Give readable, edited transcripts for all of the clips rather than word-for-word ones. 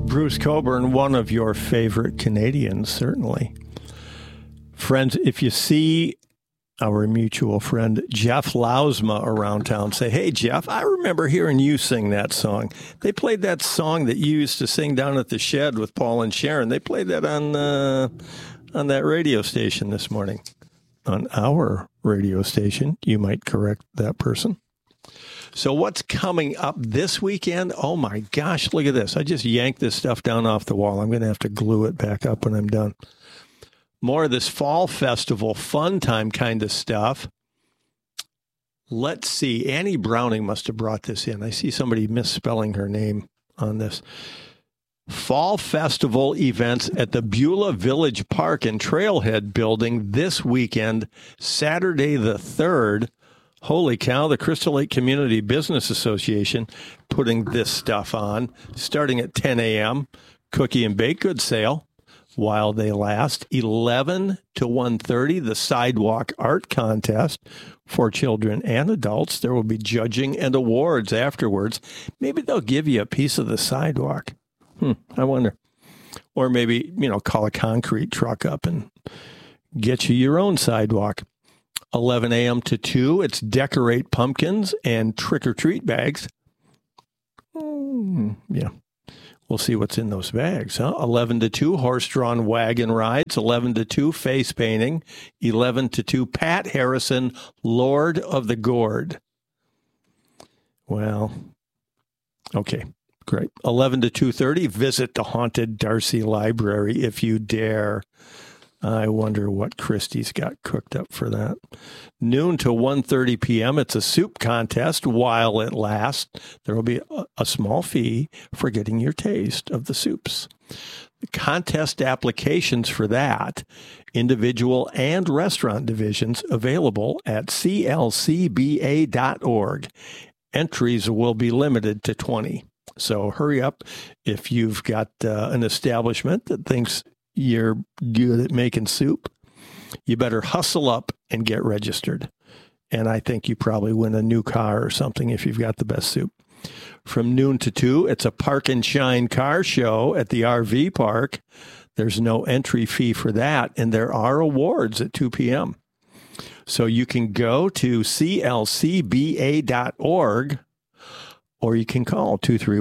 Bruce Coburn, one of your favorite Canadians, certainly. Friends, if you see our mutual friend Jeff Lausma around town, say, hey, Jeff, I remember hearing you sing that song. They played that song that you used to sing down at the shed with Paul and Sharon. They played that on that radio station this morning. On our radio station, you might correct that person. So what's coming up this weekend? Oh, my gosh, look at this. I just yanked this stuff down off the wall. I'm going to have to glue it back up when I'm done. More of this fall festival, fun time kind of stuff. Let's see. Annie Browning must have brought this in. I see somebody misspelling her name on this. Fall festival events at the Beulah Village Park and Trailhead building this weekend, Saturday the 3rd. Holy cow, the Crystal Lake Community Business Association putting this stuff on, starting at 10 a.m., cookie and baked goods sale while they last. 11 to 1:30, the Sidewalk Art Contest for children and adults. There will be judging and awards afterwards. Maybe they'll give you a piece of the sidewalk. I wonder. Or maybe, call a concrete truck up and get you your own sidewalk. 11 a.m. to 2, it's decorate pumpkins and trick-or-treat bags. Yeah, we'll see what's in those bags, huh? 11 to 2, horse-drawn wagon rides. 11 to 2, face painting. 11 to 2, Pat Harrison, Lord of the Gourd. Well, okay, great. 11 to 2:30, visit the haunted Darcy Library if you dare. I wonder what Christie's got cooked up for that. Noon to 1:30 p.m., it's a soup contest while it lasts. There will be a small fee for getting your taste of the soups. The contest applications for that, individual and restaurant divisions, available at clcba.org. Entries will be limited to 20. So hurry up if you've got an establishment that thinks you're good at making soup. You better hustle up and get registered. And I think you probably win a new car or something if you've got the best soup. From noon to 2, it's a Park and Shine car show at the RV park. There's no entry fee for that, and there are awards at 2 p.m. So you can go to clcba.org, or you can call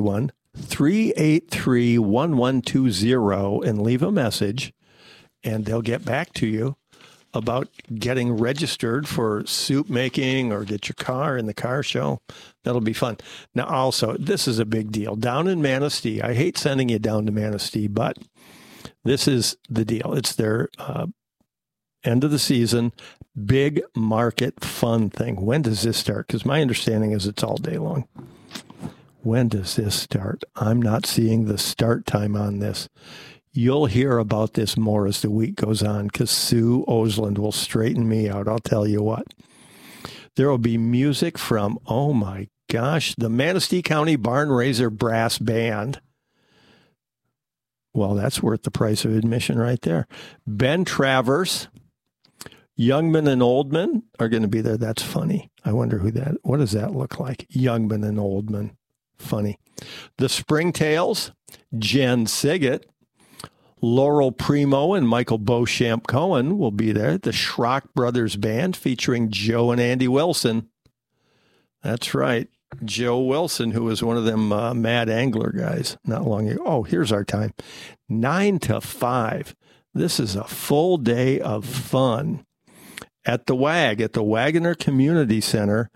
231-383-1120 and leave a message, and they'll get back to you about getting registered for soup making or get your car in the car show. That'll be fun. Now, also, this is a big deal. Down in Manistee, I hate sending you down to Manistee, but this is the deal. It's their end of the season, big market fun thing. When does this start? Because my understanding is it's all day long. When does this start? I'm not seeing the start time on this. You'll hear about this more as the week goes on because Sue Osland will straighten me out. I'll tell you what. There will be music from, oh my gosh, the Manistee County Barn Raiser Brass Band. Well, that's worth the price of admission right there. Ben Travers, Youngman and Oldman are going to be there. That's funny. I wonder what does that look like? Youngman and Oldman. Funny. The Springtails, Jen Siggett, Laurel Primo and Michael Beauchamp Cohen will be there. The Schrock Brothers Band featuring Joe and Andy Wilson. That's right. Joe Wilson, who was one of them Mad Angler guys not long ago. Oh, here's our time. 9 to 5. This is a full day of fun at the WAG, at the Wagoner Community Center,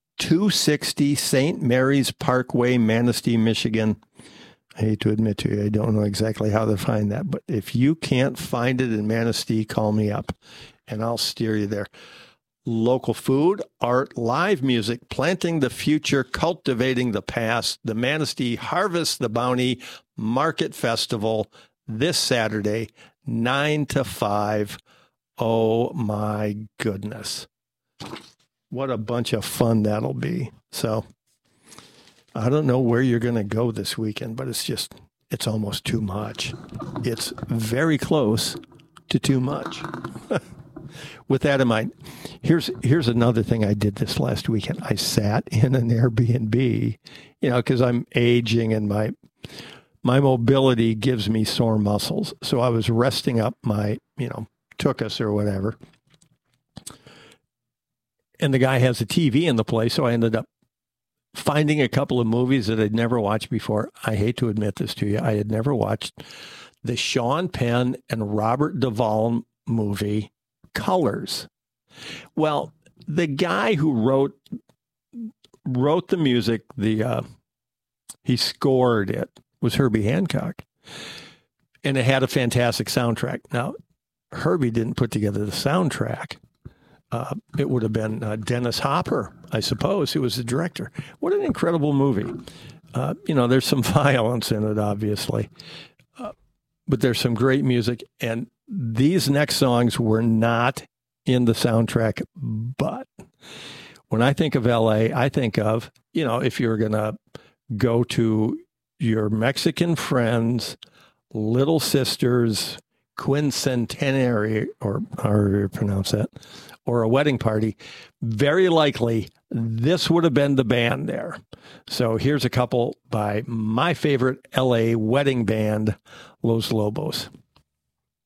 260 St. Mary's Parkway, Manistee, Michigan. I hate to admit to you, I don't know exactly how to find that, but if you can't find it in Manistee, call me up and I'll steer you there. Local food, art, live music, planting the future, cultivating the past. The Manistee Harvest the Bounty Market Festival this Saturday, 9 to 5. Oh my goodness. What a bunch of fun that'll be. So I don't know where you're going to go this weekend, but it's almost too much. It's very close to too much. With that in mind, here's another thing I did this last weekend. I sat in an Airbnb, because I'm aging and my my mobility gives me sore muscles. So I was resting up my, tuchus or whatever. And the guy has a TV in the place, so I ended up finding a couple of movies that I'd never watched before. I hate to admit this to you. I had never watched the Sean Penn and Robert Duvall movie, Colors. Well, the guy who wrote the music, he scored it, was Herbie Hancock. And it had a fantastic soundtrack. Now, Herbie didn't put together the soundtrack. It would have been Dennis Hopper, I suppose, who was the director. What an incredible movie. There's some violence in it, obviously. But there's some great music. And these next songs were not in the soundtrack. But when I think of L.A., I think of, if you're going to go to your Mexican friends, Little Sisters, quincentenary, or however you pronounce that, or a wedding party, very likely this would have been the band there. So here's a couple by my favorite LA wedding band, Los Lobos.